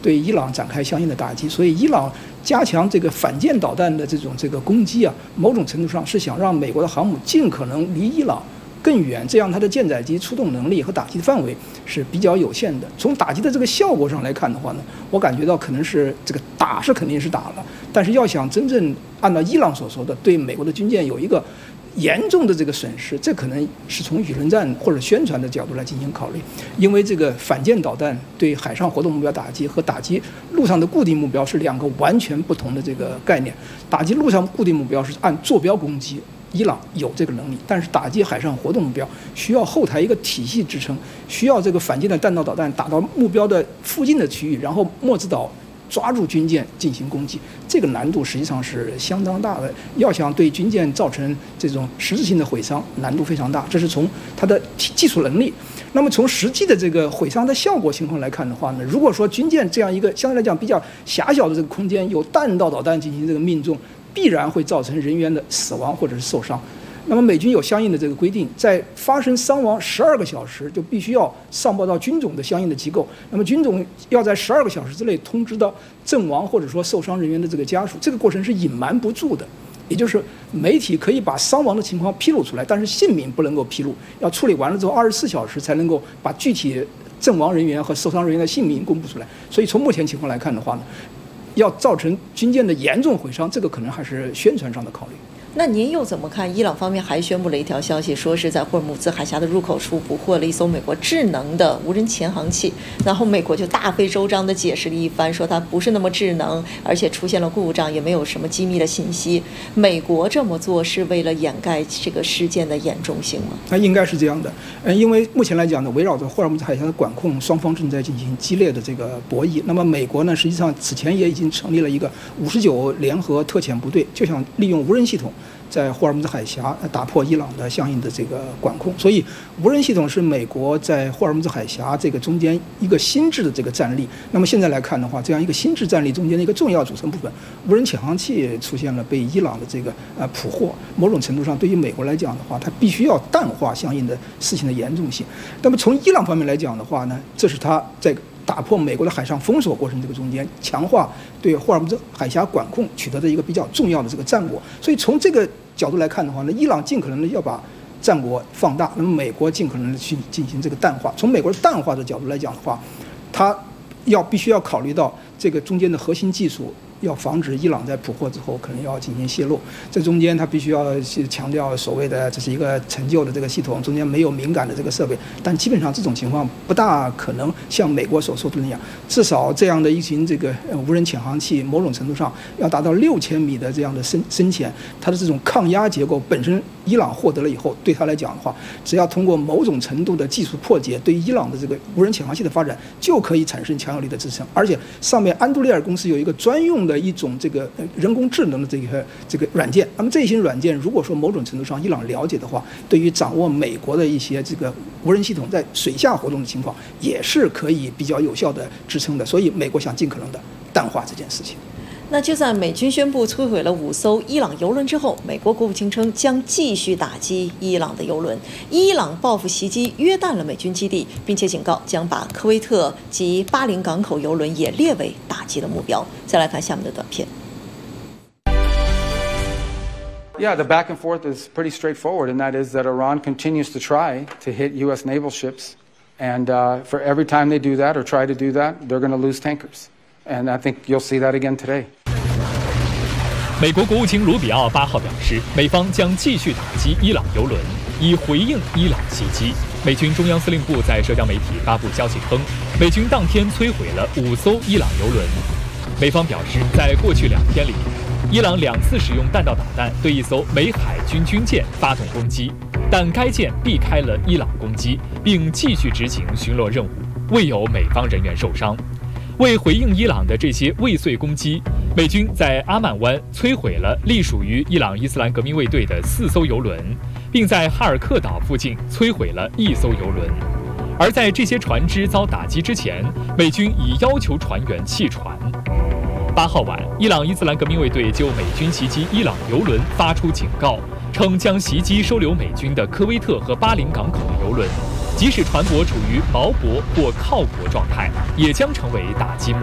对伊朗展开相应的打击。所以伊朗加强这个反舰导弹的这个攻击啊，某种程度上是想让美国的航母尽可能离伊朗更远，这样它的舰载机出动能力和打击的范围是比较有限的。从打击的这个效果上来看的话呢，我感觉到可能是这个打是肯定是打了，但是要想真正按照伊朗所说的对美国的军舰有一个严重的这个损失，这可能是从舆论战或者宣传的角度来进行考虑。因为这个反舰导弹对海上活动目标打击和打击陆上的固定目标是两个完全不同的这个概念。打击陆上固定目标是按坐标攻击，伊朗有这个能力，但是打击海上活动目标需要后台一个体系支撑，需要这个反舰的弹道导弹打到目标的附近的区域，然后默兹岛抓住军舰进行攻击，这个难度实际上是相当大的。要想对军舰造成这种实质性的毁伤，难度非常大。这是从它的技术能力。那么从实际的这个毁伤的效果情况来看的话呢，如果说军舰这样一个相对来讲比较狭小的这个空间有弹道导弹进行这个命中，必然会造成人员的死亡或者是受伤。那么美军有相应的这个规定，在发生伤亡12个小时就必须要上报到军种的相应的机构，那么军种要在12个小时之内通知到阵亡或者说受伤人员的这个家属，这个过程是隐瞒不住的。也就是媒体可以把伤亡的情况披露出来，但是姓名不能够披露，要处理完了之后24小时才能够把具体阵亡人员和受伤人员的姓名公布出来。所以从目前情况来看的话呢，要造成军舰的严重毁伤，这个可能还是宣传上的考虑。 那您又怎么看？伊朗方面还宣布了一条消息，说是在霍尔木兹海峡的入口处捕获了一艘美国智能的无人潜航器，然后美国就大费周章地解释了一番，说它不是那么智能，而且出现了故障，也没有什么机密的信息。美国这么做是为了掩盖这个事件的严重性吗？ 那应该是这样的，因为目前来讲呢，围绕着霍尔木兹海峡的管控，双方正在进行激烈的这个博弈。那么美国呢，实际上此前也已经成立了一个59联合特遣部队，就想利用无人系统在霍尔木兹海峡打破伊朗的相应的这个管控。所以无人系统是美国在霍尔木兹海峡这个中间一个心智的这个战力。那么现在来看的话，这样一个心智战力中间的一个重要组成部分，无人潜航器出现了被伊朗的这个捕获，某种程度上对于美国来讲的话，它必须要淡化相应的事情的严重性。那么从伊朗方面来讲的话呢，这是它在打破美国的海上封锁过程这个中间，强化对霍尔木兹海峡管控取得的一个比较重要的这个战果。所以从这个角度来看的话呢，伊朗尽可能的要把战果放大，那么美国尽可能的去进行这个淡化。从美国的淡化的角度来讲的话，它必须要考虑到这个中间的核心技术，要防止伊朗在捕获之后可能要进行泄露。这中间它必须要强调所谓的这是一个陈旧的这个系统，中间没有敏感的这个设备，但基本上这种情况不大可能像美国所说的那样。至少这样的一型这个无人潜航器，某种程度上要达到6000米的这样的深潜，它的这种抗压结构本身，伊朗获得了以后，对它来讲的话，只要通过某种程度的技术破解，对伊朗的这个无人潜航器的发展就可以产生强有力的支撑。而且上面安杜利尔公司有一个专用的一种这个人工智能的这个软件，那么这一型软件如果说某种程度上伊朗了解的话，对于掌握美国的一些这个无人系统在水下活动的情况，也是可以比较有效的支撑的。所以美国想尽可能的淡化这件事情。 那就在美军宣布摧毁了5艘伊朗油轮之后，美国国务卿称将继续打击伊朗的油轮。伊朗报复袭击约旦了美军基地，并且警告将把科威特及巴林港口油轮也列为打击的目标。再来看下面的短片。 Yeah, the back and forth is pretty straightforward, and that is that Iran continues to try to hit U.S. naval ships, and for every time they do that or try to do that, they're going to lose tankers. And I think you'll see that again today. 美国国务卿卢比奥8号表示，美方将继续打击伊朗油轮，以回应伊朗袭击。美军中央司令部在社交媒体发布消息称，美军当天摧毁了5艘伊朗油轮。美方表示，在过去2天里，伊朗2次使用弹道导弹对一艘美海军军舰发动攻击，但该舰避开了伊朗攻击，并继续执行巡逻任务，未有美方人员受伤。为回应伊朗的这些未遂攻击，美军在阿曼湾摧毁了隶属于伊朗伊斯兰革命卫队的4艘油轮，并在哈尔克岛附近摧毁了1艘油轮。而在这些船只遭打击之前，美军已要求船员弃船。8号晚，伊朗伊斯兰革命卫队就美军袭击伊朗油轮发出警告，称将袭击收留美军的科威特和巴林港口的油轮，即使船舶处于锚泊或靠泊状态，也将成为打击目标。